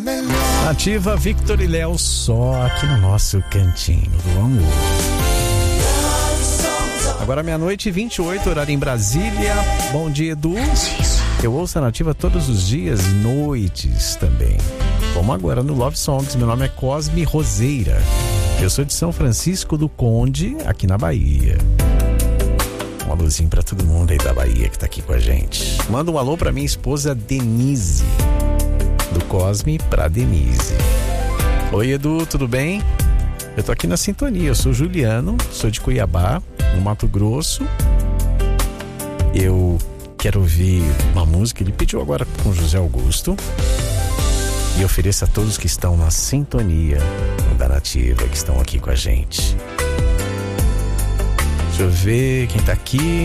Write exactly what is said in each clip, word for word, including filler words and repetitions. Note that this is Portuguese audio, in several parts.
Nativa, Victor e Léo, só aqui no nosso cantinho do amor. Agora meia-noite e vinte e oito, horário em Brasília. Bom dia, Edu. Eu ouço a Nativa todos os dias e noites também. Como agora no Love Songs. Meu nome é Cosme Roseira. Eu sou de São Francisco do Conde, aqui na Bahia. Um alôzinho pra todo mundo aí da Bahia que tá aqui com a gente. Manda um alô pra minha esposa Denise. Do Cosme pra Denise. Oi, Edu, tudo bem? Eu tô aqui na sintonia. Eu sou Juliano, sou de Cuiabá, no Mato Grosso. Eu quero ouvir uma música. Ele pediu agora com José Augusto. E ofereço a todos que estão na sintonia da Nativa, que estão aqui com a gente. Deixa eu ver quem tá aqui.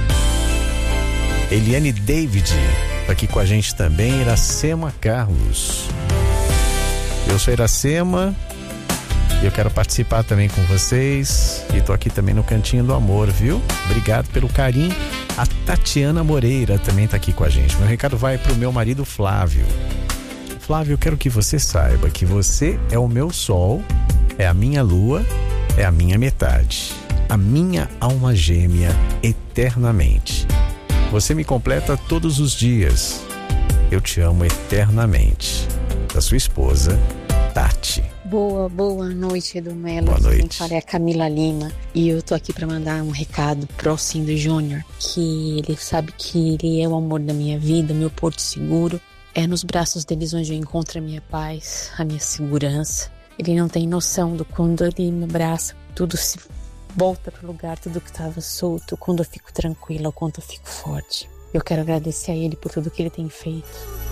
Eliane David tá aqui com a gente também. Iracema Carlos. Eu sou Iracema e eu quero participar também com vocês. E tô aqui também no Cantinho do Amor, viu? Obrigado pelo carinho. A Tatiana Moreira também tá aqui com a gente. Meu recado vai pro meu marido Flávio. Flávio, eu quero que você saiba que você é o meu sol, é a minha lua, é a minha metade, a minha alma gêmea eternamente. Você me completa todos os dias. Eu te amo eternamente. Da sua esposa, Tati. Boa, boa noite, Edu Melo. Boa noite. Quem fala é a Camila Lima. E eu tô aqui pra mandar um recado pro Cindo Júnior, que ele sabe que ele é o amor da minha vida, meu porto seguro. É nos braços deles onde eu encontro a minha paz, a minha segurança. Ele não tem noção do quando ele me abraça, tudo se volta pro lugar, tudo que estava solto, quando eu fico tranquila, o quanto eu fico forte. Eu quero agradecer a ele por tudo que ele tem feito.